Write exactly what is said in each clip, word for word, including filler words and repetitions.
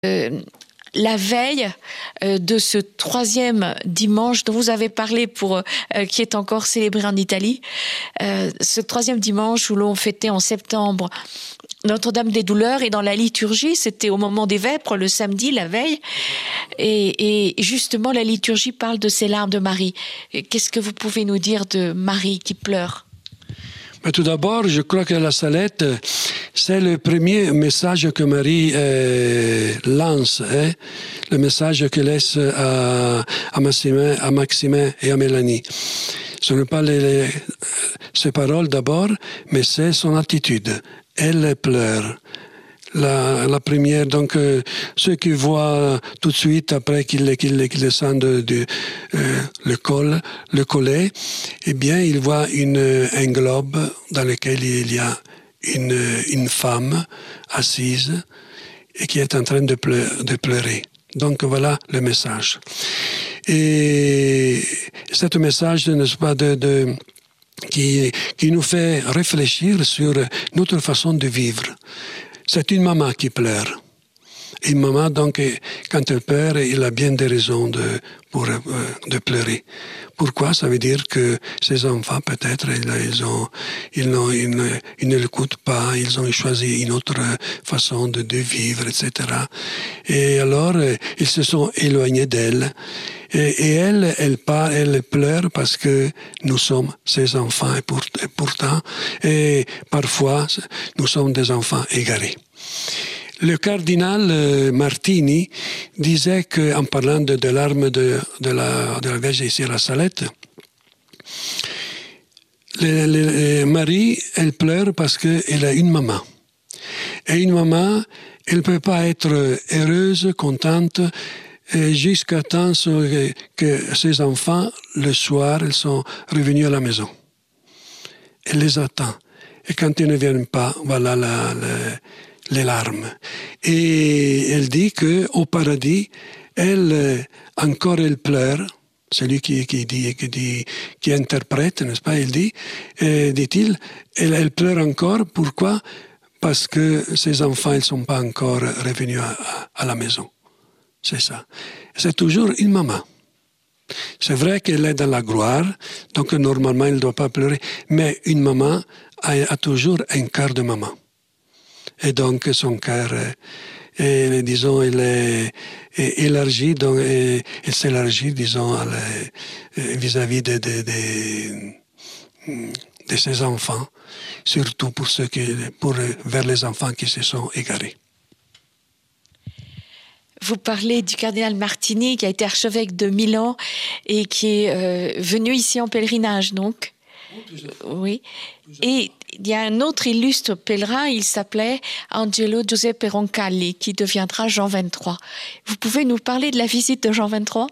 Euh, la veille euh, de ce troisième dimanche dont vous avez parlé, pour euh, qui est encore célébré en Italie, euh, ce troisième dimanche où l'on fêtait en septembre Notre-Dame des Douleurs, et dans la liturgie, c'était au moment des vêpres, le samedi, la veille, et, et justement la liturgie parle de ces larmes de Marie. Qu'est-ce que vous pouvez nous dire de Marie qui pleure? Mais tout d'abord, je crois que la Salette, c'est le premier message que Marie euh, lance, hein? Le message qu'elle laisse à, à, Maximin, à Maximin et à Mélanie. Ce n'est pas les, les, ses paroles d'abord, mais c'est son attitude. Elle pleure. La, la première, donc, euh, ceux qui voient tout de suite, après qu'il qu'il, qu'il descend de, de euh, le col, le collet, eh bien, ils voient une, un globe dans lequel il y a une, une femme assise et qui est en train de, pleu- de pleurer. Donc, voilà le message. Et ce message, n'est-ce pas, de... de qui, qui nous fait réfléchir sur notre façon de vivre. C'est une maman qui pleure. Une maman, donc, quand elle pleure, elle a bien des raisons de, pour, euh, de pleurer. Pourquoi? Ça veut dire que ses enfants, peut-être, ils, ont, ils, n'ont, ils, ne, ils ne l'écoutent pas, ils ont choisi une autre façon de, de vivre, et cetera. Et alors, ils se sont éloignés d'elle. Et, et elle, elle, part, elle pleure parce que nous sommes ses enfants. Et, pour, et pourtant, et parfois, nous sommes des enfants égarés. Le cardinal euh, Martini disait qu'en parlant de, de l'arme de, de, la, de la Vierge ici à la Salette, le, le, Marie, elle pleure parce qu'elle a une maman. Et une maman, elle ne peut pas être heureuse, contente, jusqu'à temps que ses enfants, le soir, ils sont revenus à la maison. Elle les attend. Et quand ils ne viennent pas, voilà la... la les larmes. Et elle dit qu'au paradis, elle, encore elle pleure. Celui qui, qui dit, qui dit, qui interprète, n'est-ce pas? Il dit, euh, dit-il, elle, elle pleure encore. Pourquoi? Parce que ses enfants, ils ne sont pas encore revenus à, à, à la maison. C'est ça. C'est toujours une maman. C'est vrai qu'elle est dans la gloire, donc normalement, elle ne doit pas pleurer. Mais une maman a, a toujours un cœur de maman. Et donc son cœur, est, disons, il est, est élargi, donc il s'élargit, disons, à la, vis-à-vis de, de, de, de ses enfants, surtout pour ceux qui, pour, vers les enfants qui se sont égarés. Vous parlez du cardinal Martini, qui a été archevêque de Milan et qui est euh, venu ici en pèlerinage, donc. Oui. Et il y a un autre illustre pèlerin, il s'appelait Angelo Giuseppe Roncalli, qui deviendra Jean vingt-trois. Vous pouvez nous parler de la visite de Jean vingt-trois?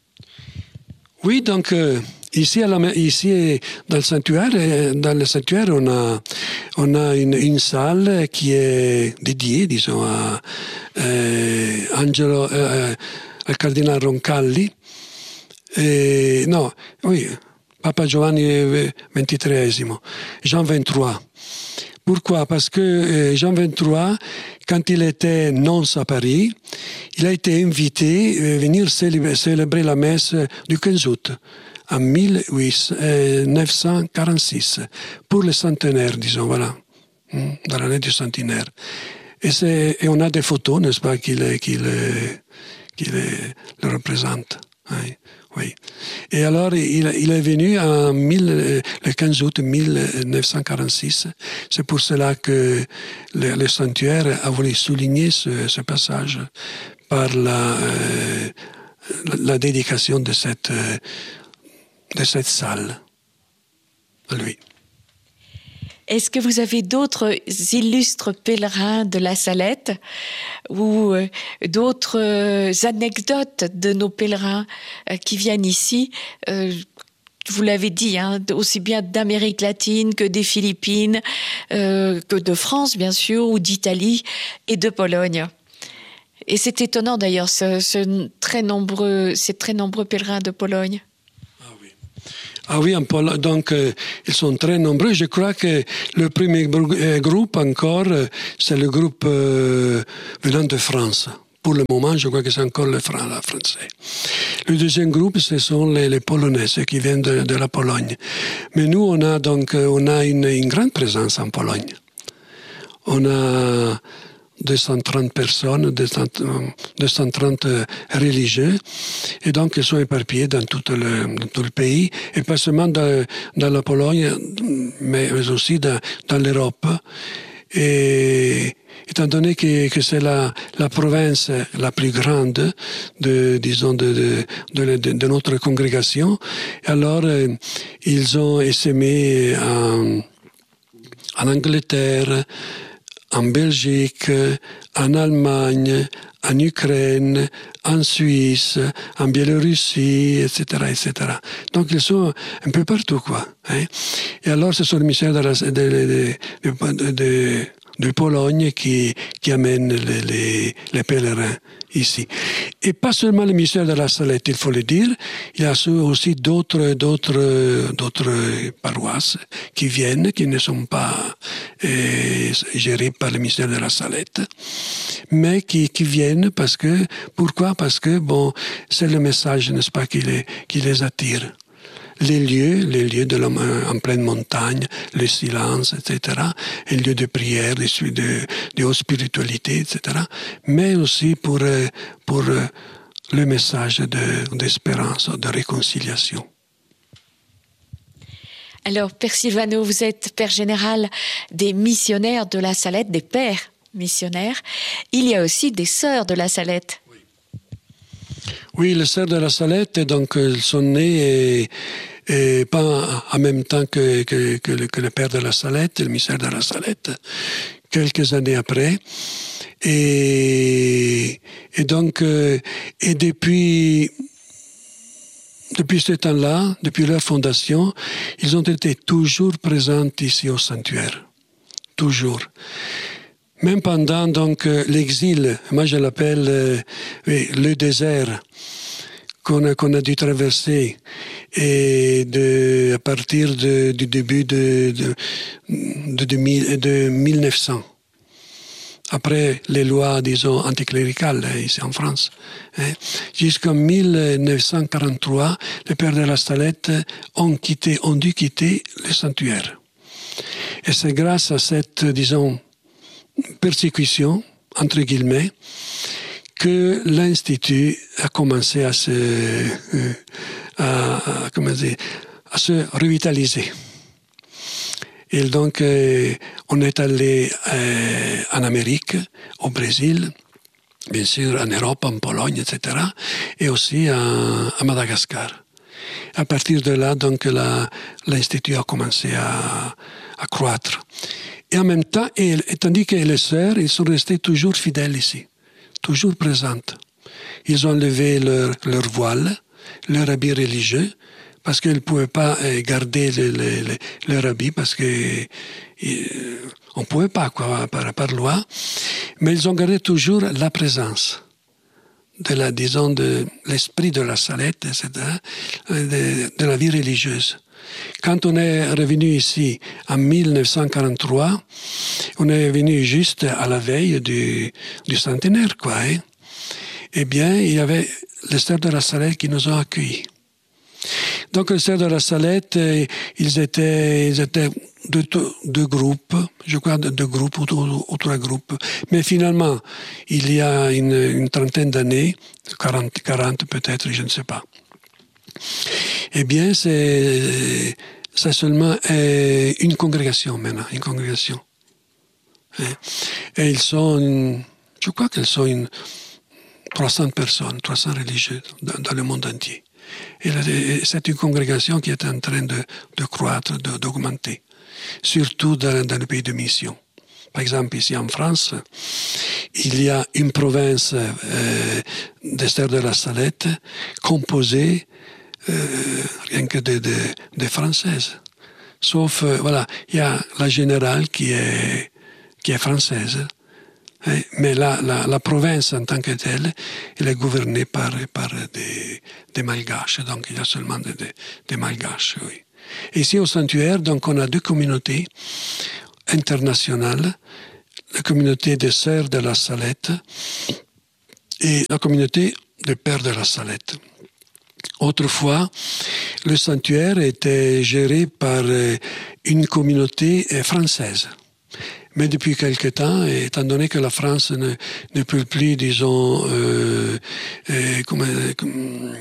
Oui, donc euh, ici, à la, ici dans le sanctuaire, dans le sanctuaire, on a, on a une, une salle qui est dédiée, disons, à euh, Angelo, euh, al cardinal Roncalli. Et, non, oui. Papa Giovanni ventitreesimo, Jean vingt-trois. Pourquoi? Parce que Jean vingt-trois, quand il était nonce à Paris, il a été invité à venir célébrer la messe du quinze août en mille neuf cent quarante-six, pour le centenaire, disons, voilà, dans l'année du centenaire. Et, c'est, et on a des photos, n'est-ce pas, qui le, qui le, qui le, le représentent. Oui. Oui. Et alors, il, il est venu en mille, le quinze août mille neuf cent quarante-six. C'est pour cela que le, le sanctuaire a voulu souligner ce, ce passage par la, euh, la, la dédication de cette, euh, de cette salle à lui. Est-ce que vous avez d'autres illustres pèlerins de la Salette ou euh, d'autres euh, anecdotes de nos pèlerins euh, qui viennent ici euh, vous l'avez dit, hein, aussi bien d'Amérique latine que des Philippines, euh, que de France, bien sûr, ou d'Italie et de Pologne. Et c'est étonnant d'ailleurs, ce, ce très nombreux, ces très nombreux pèlerins de Pologne. Ah oui, en Pologne, donc euh, ils sont très nombreux. Je crois que le premier groupe encore, c'est le groupe euh, venant de France, Pour le moment, je crois que c'est encore le franc, la français. Le deuxième groupe, ce sont les, les Polonais, ceux qui viennent de, de la Pologne. Mais nous, on a donc on a une, une grande présence en Pologne. On a deux cent trente personnes, deux cent trente religieux, et donc ils sont éparpillés dans tout le, dans tout le pays, et pas seulement dans, dans la Pologne, mais aussi dans, dans l'Europe. Et étant donné que, que c'est la, la province la plus grande de, disons, de, de, de, de, de notre congrégation, alors euh, ils ont essaimé en, en Angleterre, en Belgique, en Allemagne, en Ukraine, en Suisse, en Biélorussie, et cetera, et cetera. Donc ils sont un peu partout, quoi. Hein. Et alors ce sont les missionnaires de, la, de, de, de, de, de Pologne qui, qui amènent les, les, les pèlerins ici. Et pas seulement les missionnaires de la Salette, il faut le dire, il y a aussi d'autres, d'autres, d'autres paroisses qui viennent, qui ne sont pas euh, gérées par les missionnaires de la Salette, mais qui, qui viennent parce que, pourquoi? Parce que, bon, c'est le message, n'est-ce pas, qui les, qui les attire. Les lieux, les lieux de la, en pleine montagne, le silence, et cetera, les lieux de prière, de, de, de haute spiritualité, et cetera, mais aussi pour, pour le message de, d'espérance, de réconciliation. Alors, Père Silvano, vous êtes père général des missionnaires de la Salette, des pères missionnaires. Il y a aussi des sœurs de la Salette. Oui, les sœurs de la Salette, donc, elles sont nées et, et pas en même temps que, que, que, le, que le père de la Salette, le missionnaire de la Salette, quelques années après. Et, et donc, et depuis, depuis ce temps-là, depuis leur fondation, ils ont été toujours présents ici au sanctuaire. Toujours. Même pendant donc l'exil, moi je l'appelle euh, le désert qu'on a, qu'on a dû traverser, et de, à partir de, du début de, de, de, de, de mille neuf cents, après les lois, disons, anticléricales ici en France, hein, jusqu'en mille neuf cent quarante-trois, les pères de la Salette ont quitté, ont dû quitter le sanctuaire. Et c'est grâce à cette, disons, persécution, entre guillemets, que l'Institut a commencé à se, euh, à, à, comment dire, à se revitaliser. Et donc, euh, on est allé euh, en Amérique, au Brésil, bien sûr en Europe, en Pologne, et cetera, et aussi à, à Madagascar. À partir de là, donc, la, l'Institut a commencé à, à croître. Et en même temps, et, et tandis que les sœurs, ils sont restés toujours fidèles ici, toujours présentes. Ils ont levé leur, leur voile, leur habit religieux, parce qu'ils ne pouvaient pas garder le, le, le, leur habit, parce qu'on ne pouvait pas, quoi, par, par loi. Mais ils ont gardé toujours la présence de la, disons, de l'esprit de la Salette, et cetera, de, de la vie religieuse. Quand on est revenu ici en mille neuf cent quarante-trois, on est venu juste à la veille du, du centenaire, quoi. Hein. Eh bien, il y avait les sœurs de la Salette qui nous ont accueillis. Donc, les sœurs de la Salette, ils étaient, ils étaient deux, deux groupes, je crois deux groupes ou, ou trois groupes. Mais finalement, il y a une, une trentaine d'années, quarante, quarante peut-être, je ne sais pas. Eh bien, c'est, c'est seulement euh, une congrégation maintenant, une congrégation. Et ils sont, je crois qu'ils sont une trois cents personnes, trois cents religieux dans, dans le monde entier. Et c'est une congrégation qui est en train de, de croître, de, d'augmenter, surtout dans, dans les pays de mission. Par exemple, ici en France, il y a une province euh, des Sœurs de la Salette composée euh, rien que de, de, de Françaises. Sauf, euh, voilà, il y a la générale qui est, qui est française. Mais la, la, la province en tant que telle, elle est gouvernée par, par des, des Malgaches. Donc il y a seulement des, des, des Malgaches, oui. Et ici au sanctuaire, donc on a deux communautés internationales. La communauté des Sœurs de la Salette, et la communauté de Père de la Salette. Autrefois, le sanctuaire était géré par une communauté française. Mais depuis quelque temps, étant donné que la France ne, ne peut plus, disons, euh, euh, comme, comme,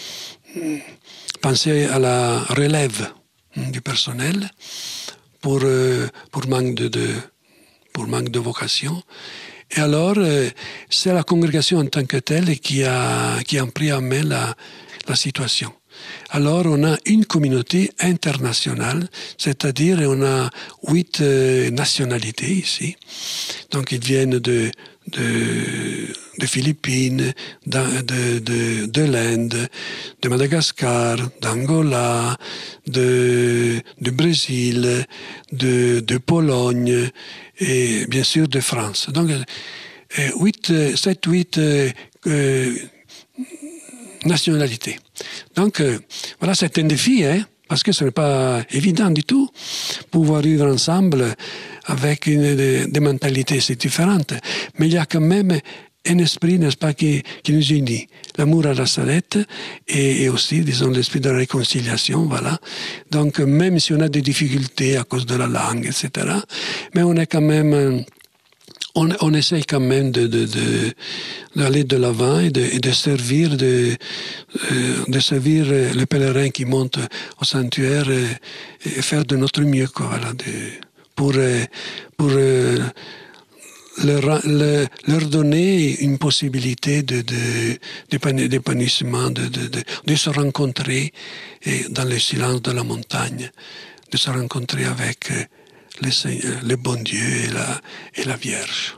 penser à la relève du personnel pour, euh, pour, manque de, de, pour manque de vocation, et alors euh, c'est la congrégation en tant que telle qui a, qui a pris en main la, la situation. Alors, on a une communauté internationale, c'est-à-dire on a huit euh, nationalités ici. Donc, ils viennent de, de, de Philippines, de, de, de, de l'Inde, de Madagascar, d'Angola, de, de Brésil, de, de Pologne et bien sûr de France. Donc, sept, huit euh, euh, nationalités. Donc, euh, voilà, c'est un défi, hein, parce que ce n'est pas évident du tout, pouvoir vivre ensemble avec une, des, des mentalités si différentes. Mais il y a quand même un esprit, n'est-ce pas, qui, qui nous unit. L'amour à la Salette et, et aussi, disons, l'esprit de la réconciliation, voilà. Donc, même si on a des difficultés à cause de la langue, et cetera, mais on est quand même... On, on essaye quand même de, de, de, d'aller de l'avant et de, et de servir, de, de servir les pèlerins qui montent au sanctuaire et, et faire de notre mieux, quoi, voilà, de, pour, pour leur, leur donner une possibilité de, de, d'épanouissement, de, de, de, de se rencontrer dans le silence de la montagne, de se rencontrer avec le, Seigneur, le bon Dieu et la, et la Vierge.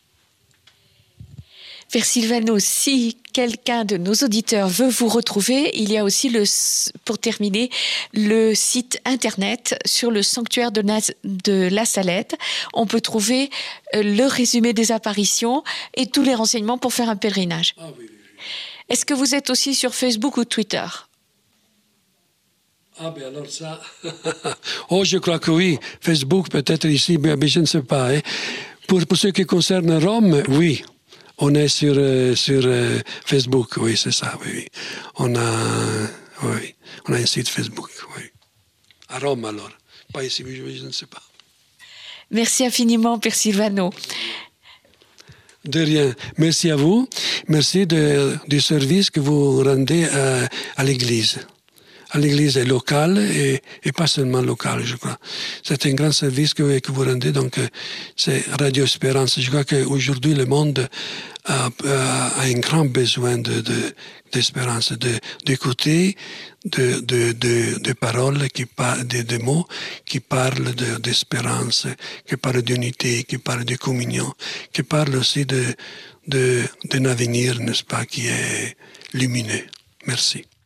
Père Silvano, si quelqu'un de nos auditeurs veut vous retrouver, il y a aussi, le, pour terminer, le site internet sur le sanctuaire de, Naz- de la Salette. On peut trouver le résumé des apparitions et tous les renseignements pour faire un pèlerinage. Ah, oui, oui, oui. Est-ce que vous êtes aussi sur Facebook ou Twitter ? Ah ben alors ça, oh je crois que oui, Facebook peut-être ici, mais je ne sais pas. Hein. Pour, pour ce qui concerne Rome, oui, on est sur, euh, sur euh, Facebook, oui c'est ça, oui, oui. On a, oui, on a un site Facebook, oui. À Rome alors, pas ici, je ne sais pas. Merci infiniment, Père Silvano. De rien. Merci à vous, merci de, du service que vous rendez à, à l'Église. À l'église locale et, et pas seulement locale, je crois. C'est un grand service que, que vous rendez, donc c'est Radio Espérance. Je crois qu'aujourd'hui, le monde a, a, a un grand besoin de, de, d'espérance, de, d'écouter de, de, de, de paroles, qui par, de, de mots qui parlent de, d'espérance, qui parlent d'unité, qui parlent de communion, qui parlent aussi de, de, d'un avenir, n'est-ce pas, qui est lumineux. Merci.